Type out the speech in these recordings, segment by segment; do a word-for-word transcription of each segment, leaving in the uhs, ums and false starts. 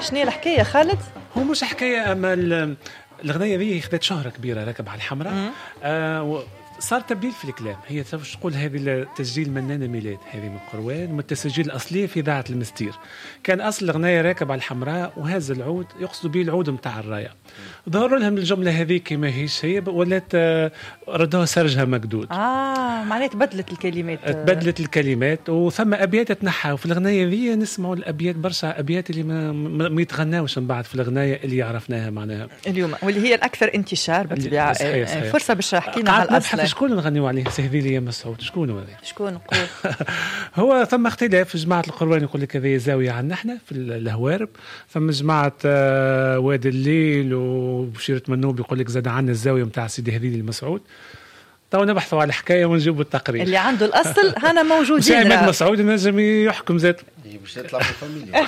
شنو الحكايه خالد؟ هو مش حكايه، اما الغنية ذي خذت شهرة كبيرة راكب على الحمراء. آه صار تبديل في الكلام. هي تقول هذه تسجيل منانة ميلاد هذه من قروان، من التسجيل الأصلي في إذاعة المستير. كان أصل الغنية راكب على الحمراء وهز العود، يقصدوا به العود متاع الراية. ظهروا لهم الجملة هذه كما هيش هي، ولات ردوها سرجها مقدود. آه معناته تبدلت الكلمات. تبدلت الكلمات وثم أبيات تنحى. وفي الغنية ذي نسمعوا الأبيات برشا أبيات اللي ما, ما يتغناوش من بعد في الغنية اللي عرفناها معناها اليوم، واللي هي الأكثر انتشار بالطبيعة. فرصة باش نحكي لنا على الأصل. شكون نغنيو عليه؟ سهلي لي يا مسعود، شكون هو هذا؟ شكون نقول؟ هو ثم اختلاف في جماعة القروان، يقول لك هذه زاوية عنا احنا في الهوارب، ثم جماعة وادي الليل وبشيرة منوب يقول لك زاد عنا الزاوية متاع سيدي هذيل المسعود. تو نبحثوا على الحكاية ونجيبوا التقرير. اللي عنده الأصل هنا موجودين. عماد مسعود نجم يحكم ذاته. باش يطلع في الفاميليا.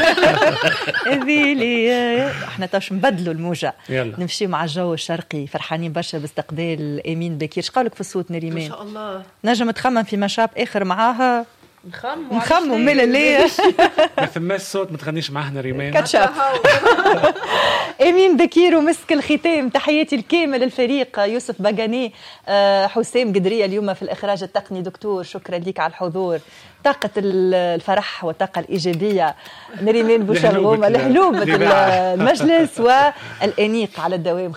هذيلي احنا تاش نبدلوا الموجة. يلا. نمشي مع الجو الشرقي، فرحانين برشا باستقبال امين بكير. اش قالك في الصوت نريمان؟ ما شاء الله. نجم تخمم في مشاب اخر معاها. نخمم نخمم من اللي ما ثماش صوت ما تغنيش معاه نريمان. كاتشاب. امين بكير ومسك الختام. تحياتي الكامل للفريق، يوسف باغاني، حسام قدريه اليوم في الاخراج التقني. دكتور شكرا لك على الحضور. طاقة الفرح والطاقة الإيجابية نريمان بوشرغومة لهلوبة المجلس والأنيق على الدوام.